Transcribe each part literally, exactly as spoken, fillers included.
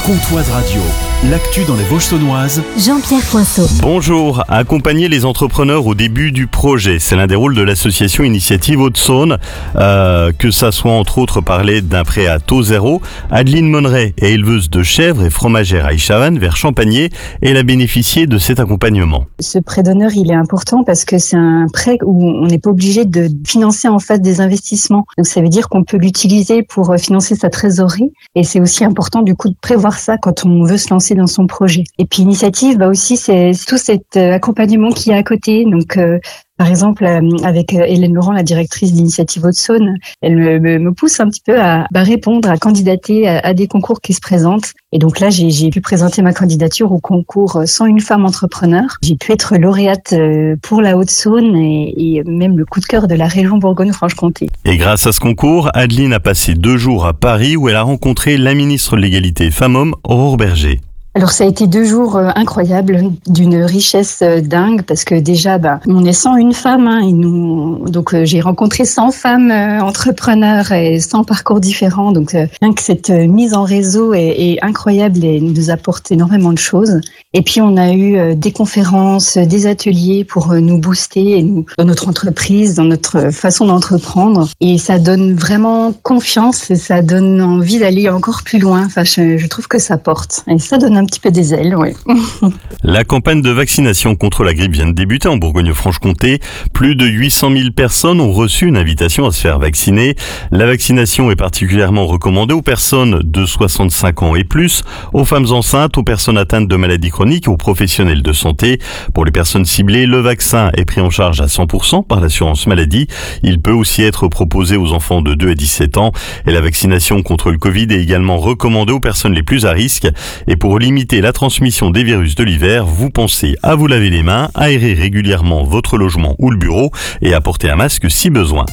Comtoise Radio, l'actu dans les Vosges saunoises. Jean-Pierre Poinceau. Bonjour, accompagner les entrepreneurs au début du projet, c'est l'un des rôles de l'association Initiative Haute-Saône, euh, que ça soit entre autres parler d'un prêt à taux zéro. Adeline Monneret est éleveuse de chèvres et fromagère à Ichavannes vers Champagné et elle a bénéficié de cet accompagnement. Ce prêt d'honneur, il est important parce que c'est un prêt où on n'est pas obligé de financer en face des investissements. Donc ça veut dire qu'on peut l'utiliser pour financer sa trésorerie et c'est aussi important du coup de prévoir ça quand on veut se lancer dans son projet. Et puis Initiative, bah aussi c'est tout cet accompagnement qu'il y a à côté. Donc euh, par exemple, avec Hélène Laurent, la directrice d'Initiative Haute-Saône, elle me, me pousse un petit peu à bah, répondre, à candidater à, à des concours qui se présentent. Et donc là, j'ai, j'ai pu présenter ma candidature au concours cent une femmes entrepreneurs. J'ai pu être lauréate pour la Haute-Saône et, et même le coup de cœur de la région Bourgogne-Franche-Comté. Et grâce à ce concours, Adeline a passé deux jours à Paris où elle a rencontré la ministre de l'Égalité Femmes-Hommes, Aurore Berger. Alors ça a été deux jours euh, incroyables, d'une richesse euh, dingue, parce que déjà, bah, on est cent une femmes, hein, et nous, donc euh, j'ai rencontré cent femmes euh, entrepreneurs et cent parcours différents, donc euh, rien que cette euh, mise en réseau est, est incroyable et nous apporte énormément de choses. Et puis on a eu euh, des conférences, des ateliers pour euh, nous booster et nous, dans notre entreprise, dans notre façon d'entreprendre, et ça donne vraiment confiance, et ça donne envie d'aller encore plus loin. Enfin, je, je trouve que ça porte, et ça donne un petit peu des ailes, oui. La campagne de vaccination contre la grippe vient de débuter en Bourgogne-Franche-Comté. Plus de huit cent mille personnes ont reçu une invitation à se faire vacciner. La vaccination est particulièrement recommandée aux personnes de soixante-cinq ans et plus, aux femmes enceintes, aux personnes atteintes de maladies chroniques et aux professionnels de santé. Pour les personnes ciblées, le vaccin est pris en charge à cent pour cent par l'assurance maladie. Il peut aussi être proposé aux enfants de deux à dix-sept ans. Et la vaccination contre le Covid est également recommandée aux personnes les plus à risque. Et pour limiter la transmission des virus de l'hiver, vous pensez à vous laver les mains, aérer régulièrement votre logement ou le bureau et à porter un masque si besoin.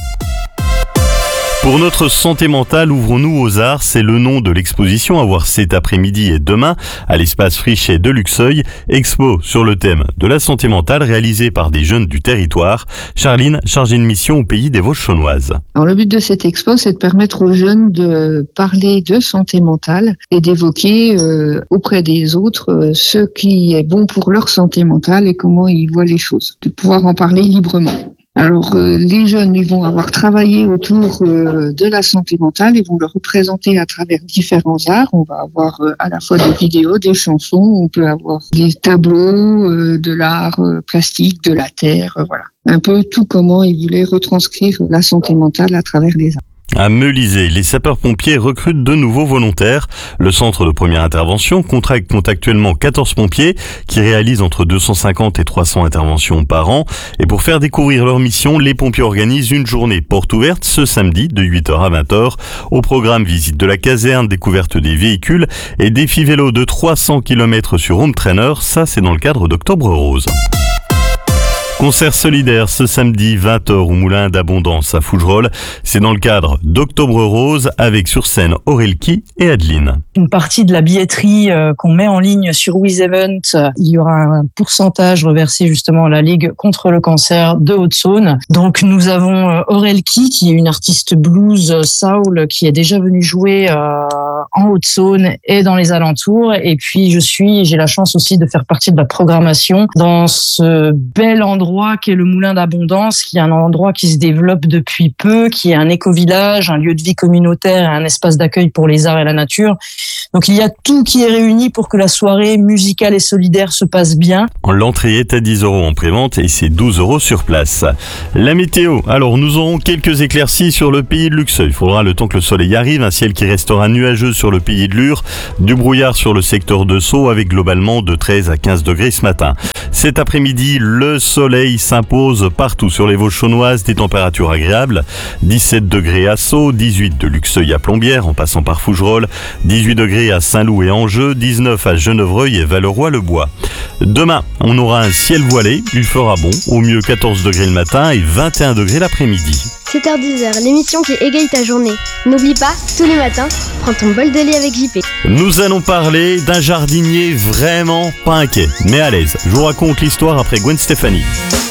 Pour notre santé mentale, ouvrons-nous aux arts, c'est le nom de l'exposition à voir cet après-midi et demain à l'espace Frichet de Luxeuil. Expo sur le thème de la santé mentale réalisée par des jeunes du territoire. Charline, chargée de mission au pays des Vosges saunoises. Alors le but de cette expo, c'est de permettre aux jeunes de parler de santé mentale et d'évoquer euh, auprès des autres euh, ce qui est bon pour leur santé mentale et comment ils voient les choses, de pouvoir en parler librement. Alors euh, les jeunes, ils vont avoir travaillé autour euh, de la santé mentale, ils vont le représenter à travers différents arts. On va avoir euh, à la fois des vidéos, des chansons, on peut avoir des tableaux, euh, de l'art euh, plastique, de la terre, euh, voilà. Un peu tout comment ils voulaient retranscrire la santé mentale à travers les arts. À Melisée, les sapeurs-pompiers recrutent de nouveaux volontaires. Le centre de première intervention contracte compte actuellement quatorze pompiers qui réalisent entre deux cent cinquante et trois cents interventions par an. Et pour faire découvrir leur mission, les pompiers organisent une journée porte ouverte ce samedi de huit heures à vingt heures. Au programme, visite de la caserne, découverte des véhicules et défi vélo de trois cents kilomètres sur Home Trainer. Ça, c'est dans le cadre d'Octobre Rose. Concert solidaire ce samedi vingt heures au Moulin d'Abondance à Fougerolles. C'est dans le cadre d'Octobre Rose avec sur scène Aurelki et Adeline. Une partie de la billetterie euh, qu'on met en ligne sur WizEvent, euh, il y aura un pourcentage reversé justement à la Ligue contre le cancer de Haute-Saône. Donc nous avons euh, Aurelki qui est une artiste blues euh, soul qui est déjà venue jouer euh, en Haute-Saône et dans les alentours. Et puis je suis, j'ai la chance aussi de faire partie de la programmation dans ce bel endroit qui est le Moulin d'Abondance, qui est un endroit qui se développe depuis peu, qui est un éco-village, un lieu de vie communautaire et un espace d'accueil pour les arts et la nature. Donc il y a tout qui est réuni pour que la soirée musicale et solidaire se passe bien. L'entrée est à dix euros en prévente et c'est douze euros sur place. La météo, alors nous aurons quelques éclaircies sur le pays de Luxeuil. Il faudra le temps que le soleil arrive, un ciel qui restera nuageux sur le pays de Lure, du brouillard sur le secteur de Sceaux avec globalement de treize à quinze degrés ce matin. Cet après-midi, le soleil s'impose partout sur les Vosges saunoises, des températures agréables. dix-sept degrés à Sceaux, dix-huit de Luxeuil à Plombières en passant par Fougerolles, dix-huit degrés à Saint-Loup et Angers, dix-neuf à Genevreuil et Valleroy-le-Bois. Demain, on aura un ciel voilé, il fera bon, au mieux quatorze degrés le matin et vingt et un degrés l'après-midi. sept heures dix, l'émission qui égaye ta journée. N'oublie pas, tous les matins, prends ton bol de lait avec J P. Nous allons parler d'un jardinier vraiment pas inquiet, mais à l'aise. Je vous raconte l'histoire après Gwen Stefani.